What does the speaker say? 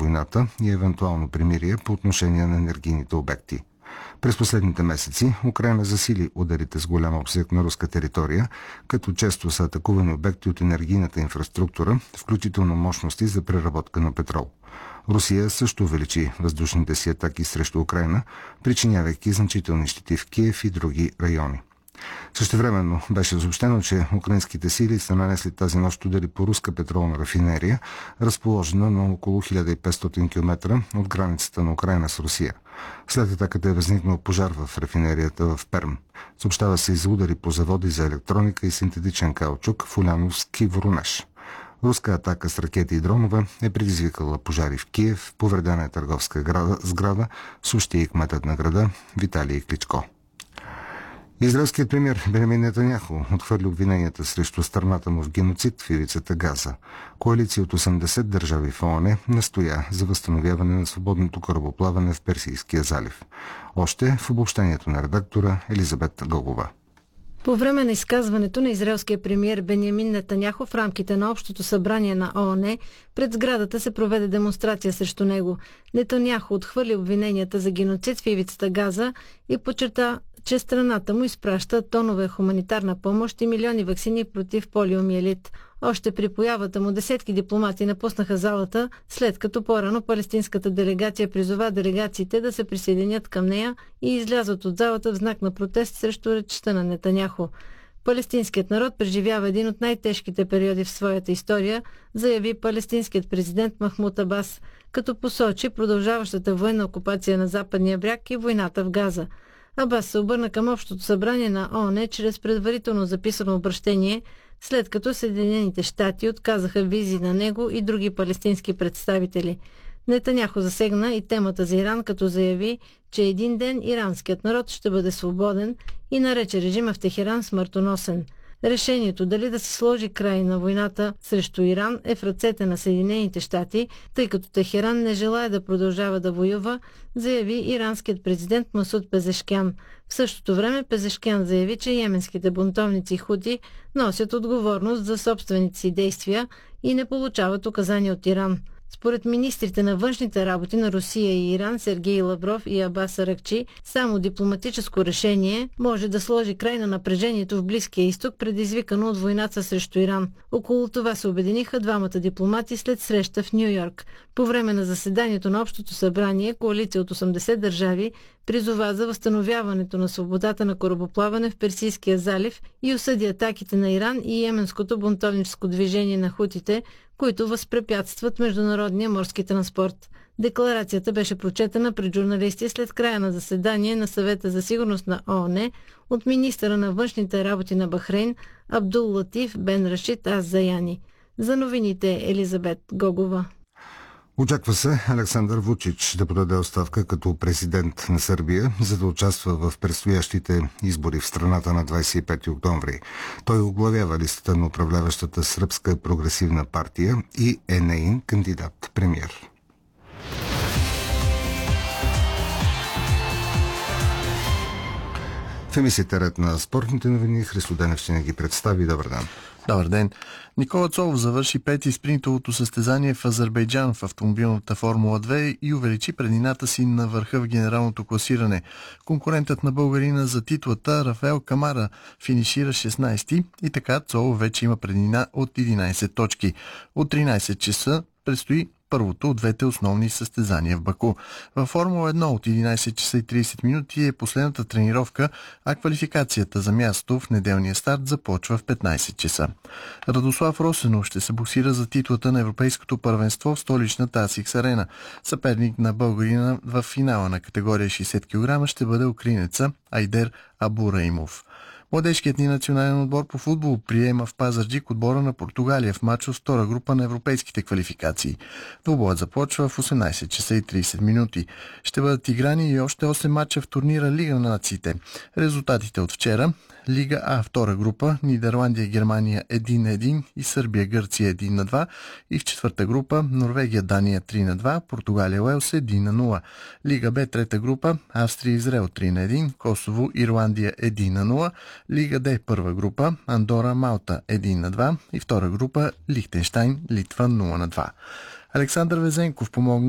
войната и евентуално примирие по отношение на енергийните обекти. През последните месеци Украйна засили ударите с голям обсег на руска територия, като често са атакувани обекти от енергийната инфраструктура, включително мощности за преработка на петрол. Русия също увеличи въздушните си атаки срещу Украйна, причинявайки значителни щети в Киев и други райони. Същевременно беше съобщено, че украинските сили са нанесли тази нощ удари по руска петролна рафинерия, разположена на около 1500 км от границата на Украйна с Русия. След атаката е възникнал пожар в рафинерията в Перм. Съобщава се и за удари по заводи за електроника и синтетичен каучук в Уляновски, Воронеж. Руска атака с ракети и дронове е предизвикала пожари в Киев, повредена е търговска сграда, съобщи и кметът на града Виталий Кличко. Израелският премиер Бенямин Нетаняху отхвърли обвиненията срещу страната му в геноцид в ивицата Газа. Коалиция от 80 държави в ООН настоя за възстановяване на свободното корабоплаване в Персийския залив. Още в обобщението на редактора Елизабет Гогова. По време на изказването на израелския премиер Бенямин Нетаняху в рамките на Общото събрание на ООН, пред сградата се проведе демонстрация срещу него. Нетаняху отхвърли обвиненията за геноцид в ивицата Газа и подчерта, че страната му изпраща тонове хуманитарна помощ и милиони ваксини против полиомиелит. Още при появата му десетки дипломати напуснаха залата, след като по-рано палестинската делегация призова делегациите да се присъединят към нея и излязат от залата в знак на протест срещу речта на Нетаняху. Палестинският народ преживява един от най-тежките периоди в своята история, заяви палестинският президент Махмуд Абас, като посочи продължаващата военна окупация на Западния бряг и войната в Газа. Абас се обърна към Общото събрание на ООН чрез предварително записано обращение, след като Съединените щати отказаха визи на него и други палестински представители. Нетаняху засегна и темата за Иран, като заяви, че един ден иранският народ ще бъде свободен и нарече режима в Техеран смъртоносен. Решението дали да се сложи край на войната срещу Иран е в ръцете на Съединените щати, тъй като Техеран не желае да продължава да воюва, заяви иранският президент Масуд Пезешкян. В същото време Пезешкян заяви, че йеменските бунтовници Хути носят отговорност за собствените си действия и не получават указания от Иран. Според министрите на външните работи на Русия и Иран Сергей Лавров и Абас Аракчи, само дипломатическо решение може да сложи край на напрежението в Близкия изток, предизвикано от войната срещу Иран. Около това се обединиха двамата дипломати след среща в Ню Йорк. По време на заседанието на Общото събрание, коалиция от 80 държави призова за възстановяването на свободата на корабоплаване в Персийския залив и осъди атаките на Иран и йеменското бунтовническо движение на хутите, които възпрепятстват международния морски транспорт. Декларацията беше прочетена пред журналисти след края на заседание на Съвета за сигурност на ООН от министъра на външните работи на Бахрейн Абдул Латиф Бен Рашид Аз Заяни. За новините Елизабет Гогова. Очаква се Александър Вучич да подаде оставка като президент на Сърбия, за да участва в предстоящите избори в страната на 25 октомври. Той оглавява листата на управляващата Сръбска прогресивна партия и е неин кандидат-премиер. В емисията Ред на спортните новини Христо Денев ще не ги представи. Добър ден. Добър ден. Никола Цолов завърши пети спринтовото състезание в Азербайджан в автомобилната Формула 2 и увеличи предината си на върха в генералното класиране. Конкурентът на българина за титлата Рафаел Камара финишира 16 и така Цолов вече има преднина от 11 точки. От 13 часа предстои първото от двете основни състезания в Баку. Във Формула 1 от 11 часа и 30 минути е последната тренировка, а квалификацията за място в неделния старт започва в 15 часа. Радослав Росенов ще се боксира за титлата на Европейското първенство в столичната Асикс Арена. Съперник на българина в финала на категория 60 кг ще бъде украинеца Айдер Абураимов. Младежкият ни национален отбор по футбол приема в Пазарджик отбора на Португалия в матч от втора група на европейските квалификации. Двубоят започва в 18 часа и 30 минути. Ще бъдат играни и още 8 матча в турнира Лига на нациите. Резултатите от вчера: Лига А втора група Нидерландия Германия 1-1 и Сърбия Гърция 1-2 и в четвърта група Норвегия Дания 3-2, Португалия Уелс 1-0. Лига Б трета група Австрия Израел 3-1, Косово Ирландия 1-0. Лига Д първа група Андора Малта 1-2 и втора група Лихтенщайн Литва 0-2. Александър Везенков помогна